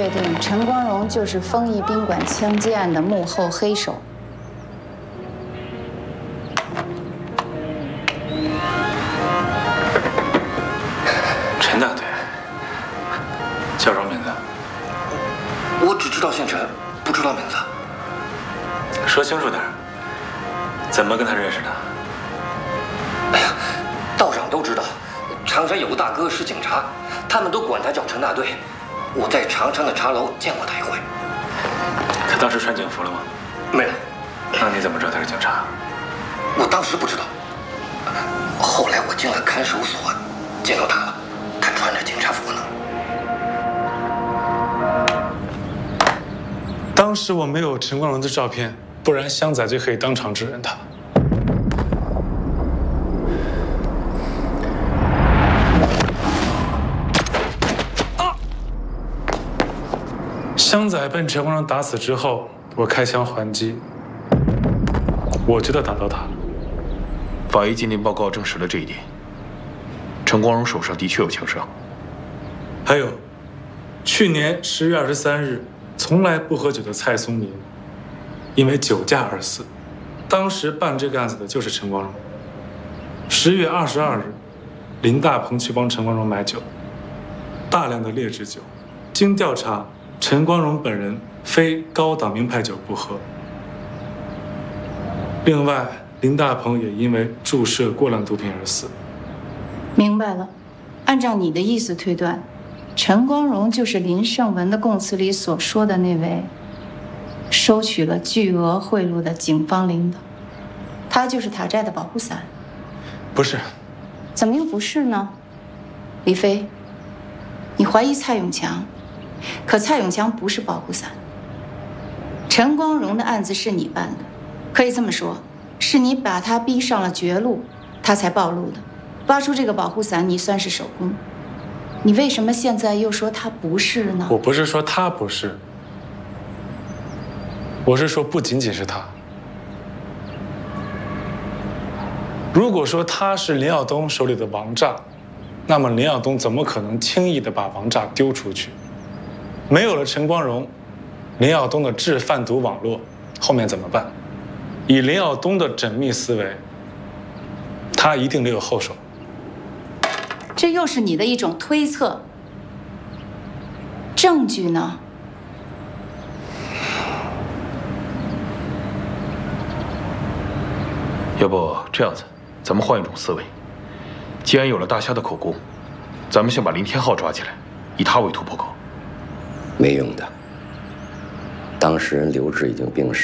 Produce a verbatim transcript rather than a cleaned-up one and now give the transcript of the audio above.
确定陈光荣就是丰益宾馆枪击案的幕后黑手。 陈大队，叫什么名字？ 我只知道姓陈，不知道名字。 说清楚点，怎么跟他认识的？ 哎呀，道长都知道，长山有个大哥是警察，他们都管他叫陈大队。我在长山的茶楼见过他一回。 他当时穿警服了吗？ 没有。 那你怎么知道他是警察？ 我当时不知道，后来我进了看守所，见到他了，他穿着警察服呢。 当时我没有陈光荣的照片，不然湘仔就可以当场指认他。啊！湘仔被陈光荣打死之后，我开枪还击，我觉得打到他了。 法医鉴定报告证实了这一点。陈光荣手上的确有枪伤。 还有，去年十月二十三日，从来不喝酒的蔡松林，因为酒驾而死。当时办这个案子的就是陈光荣。十月二十二日，林大鹏去帮陈光荣买酒，大量的劣质酒。经调查，陈光荣本人非高档名牌酒不喝。另外，林大鹏也因为注射过量毒品而死。 明白了，按照你的意思推断，陈光荣就是林胜文的供词里所说的那位收取了巨额贿赂的警方领导，他就是塔寨的保护伞。 不是。 怎么又不是呢？李飞，你怀疑蔡永强，可蔡永强不是保护伞。陈光荣的案子是你办的，可以这么说，是你把他逼上了绝路，他才暴露的。挖出这个保护伞，你算是首功。你为什么现在又说他不是呢？ 我不是说他不是，我是说不仅仅是他。如果说他是林耀东手里的王炸，那么林耀东怎么可能轻易的把王炸丢出去？没有了陈光荣，林耀东的制贩毒网络后面怎么办？以林耀东的缜密思维，他一定留有后手。 这又是你的一种推测，证据呢？ 要不这样子，咱们换一种思维。既然有了大虾的口供，咱们先把林天浩抓起来，以他为突破口。 没用的，当事人刘志已经病逝。